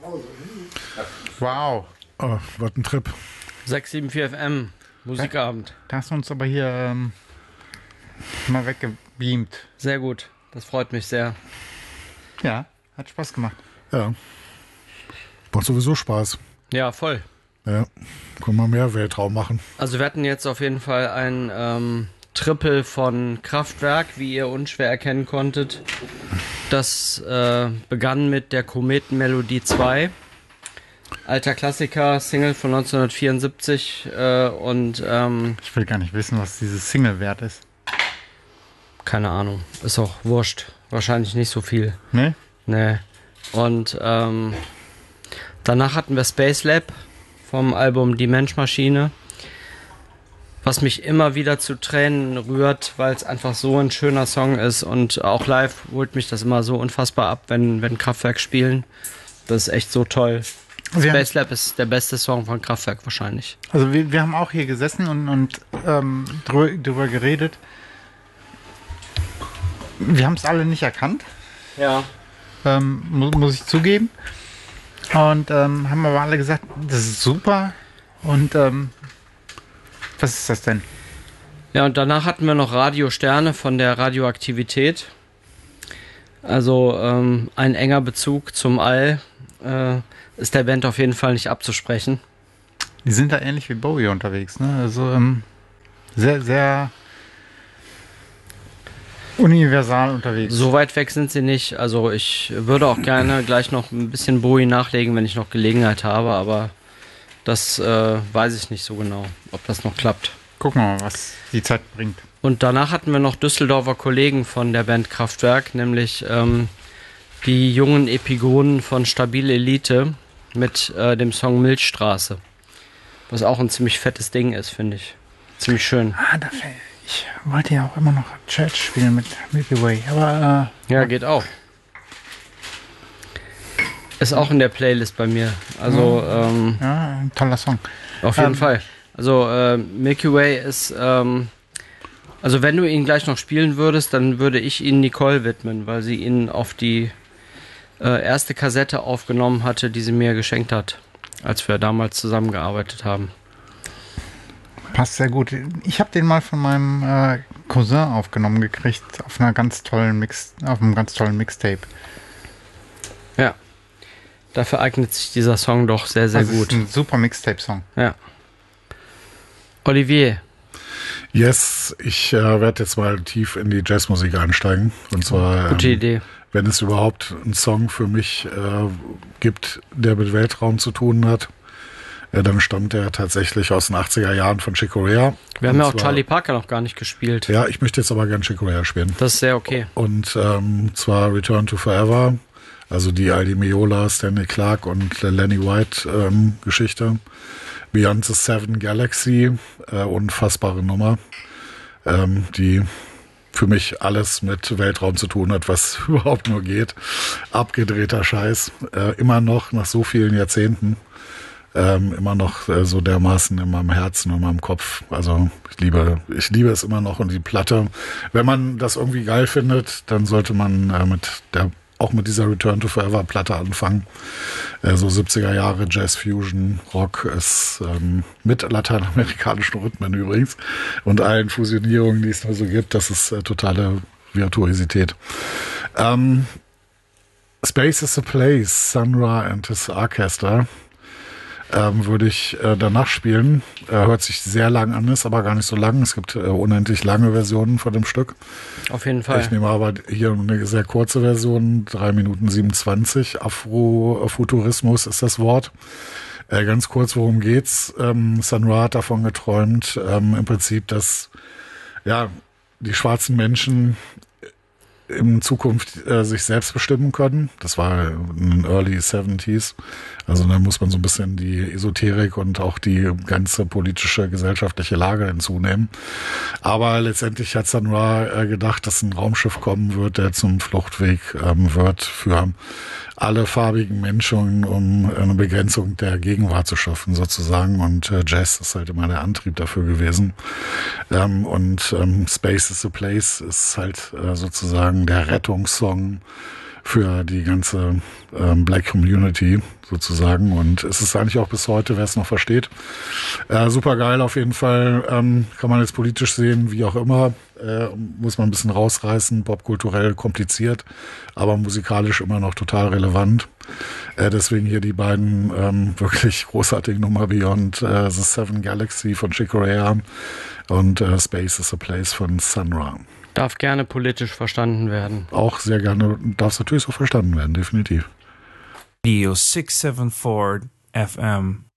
Wow. Oh, was ein Trip. 674 FM, Musikabend. Da hast du uns aber hier mal weggebeamt. Sehr gut, das freut mich sehr. Ja, hat Spaß gemacht. Ja. Macht sowieso Spaß. Ja, voll. Ja. Können wir mehr Weltraum machen. Also wir hatten jetzt auf jeden Fall ein Triple von Kraftwerk, wie ihr unschwer erkennen konntet. Das begann mit der Kometenmelodie 2. Alter Klassiker, Single von 1974 und ich will gar nicht wissen, was dieses Single wert ist. keine Ahnung, ist auch wurscht. Wahrscheinlich nicht so viel. Ne? Nee. Und danach hatten wir Space Lab vom Album Die Menschmaschine, was mich immer wieder zu Tränen rührt, weil es einfach so ein schöner Song ist und auch live holt mich das immer so unfassbar ab, wenn Kraftwerk spielen. Das ist echt so toll. Space Lab ist der beste Song von Kraftwerk wahrscheinlich. Also wir haben auch hier gesessen und drüber geredet. Wir haben es alle nicht erkannt. Ja. Muss ich zugeben. Und haben aber alle gesagt, das ist super. Und was ist das denn? Ja, und danach hatten wir noch Radio Sterne von der Radioaktivität. Also ein enger Bezug zum All ist der Band auf jeden Fall nicht abzusprechen. Die sind da ähnlich wie Bowie unterwegs, ne? Also sehr, sehr universal unterwegs. So weit weg sind sie nicht. Also ich würde auch gerne gleich noch ein bisschen Bowie nachlegen, wenn ich noch Gelegenheit habe, aber das weiß ich nicht so genau, ob das noch klappt. Gucken wir mal, was die Zeit bringt. Und danach hatten wir noch Düsseldorfer Kollegen von der Band Kraftwerk, nämlich die jungen Epigonen von Stabil Elite mit dem Song Milchstraße. Was auch ein ziemlich fettes Ding ist, finde ich. Ziemlich schön. Ich wollte ja auch immer noch Church spielen mit Milky Way, aber ja, geht auch. Ist auch in der Playlist bei mir. Also ja, ein toller Song. auf jeden Fall. Also Milky Way ist also wenn du ihn gleich noch spielen würdest, dann würde ich ihn Nicole widmen, weil sie ihn auf die erste Kassette aufgenommen hatte, die sie mir geschenkt hat, als wir damals zusammengearbeitet haben. Passt sehr gut. Ich habe den mal von meinem Cousin aufgenommen gekriegt auf einem ganz tollen Mixtape. Ja. Dafür eignet sich dieser Song doch sehr, sehr gut. Das ist ein super Mixtape-Song. Ja. Olivier. Yes, ich werde jetzt mal tief in die Jazzmusik einsteigen. Und zwar, Gute Idee. Wenn es überhaupt einen Song für mich gibt, der mit Weltraum zu tun hat, dann stammt er tatsächlich aus den 80er Jahren von Chick Corea. Wir haben ja auch Charlie Parker noch gar nicht gespielt. Ja, ich möchte jetzt aber gern Chick Corea spielen. Das ist sehr okay. Und zwar Return to Forever, also die Aldi Meola, Stanley Clarke und Lenny White Geschichte. Beyond the Seven Galaxy, unfassbare Nummer, die für mich alles mit Weltraum zu tun hat, was überhaupt nur geht. Abgedrehter Scheiß, immer noch nach so vielen Jahrzehnten, immer noch so dermaßen in meinem Herzen und in meinem Kopf. Also ich liebe es immer noch. Und die Platte, wenn man das irgendwie geil findet, dann sollte man auch mit dieser Return to Forever Platte anfangen. So 70er Jahre Jazz, Fusion, Rock ist mit lateinamerikanischen Rhythmen übrigens und allen Fusionierungen, die es nur so gibt. Das ist totale Virtuosität. Space is a Place, Sun Ra and his Orchestra. Würde ich danach spielen. Hört sich sehr lang an, ist aber gar nicht so lang. Es gibt unendlich lange Versionen von dem Stück. Auf jeden Fall. Ich nehme aber hier eine sehr kurze Version, 3 Minuten 27. Afrofuturismus ist das Wort. Ganz kurz, worum geht's? Sun Ra hat davon geträumt, im Prinzip, dass ja die schwarzen Menschen in Zukunft sich selbst bestimmen können. Das war in den Early 70s. Also da muss man so ein bisschen die Esoterik und auch die ganze politische, gesellschaftliche Lage hinzunehmen. Aber letztendlich hat Sun Ra gedacht, dass ein Raumschiff kommen wird, der zum Fluchtweg wird für alle farbigen Menschen, um eine Begrenzung der Gegenwart zu schaffen sozusagen. Und Jazz ist halt immer der Antrieb dafür gewesen. Und Space is a Place ist halt sozusagen der Rettungssong für die ganze Black Community sozusagen. Und es ist eigentlich auch bis heute, wer es noch versteht. Super geil auf jeden Fall. Kann man jetzt politisch sehen, wie auch immer. Muss man ein bisschen rausreißen, popkulturell kompliziert, aber musikalisch immer noch total relevant. Deswegen hier die beiden wirklich großartigen Nummer Beyond the Seven Galaxy von Chick Corea und Space is a Place von Sun Ra. Darf gerne politisch verstanden werden. Auch sehr gerne, darf es natürlich so verstanden werden, definitiv. Radio 674 FM.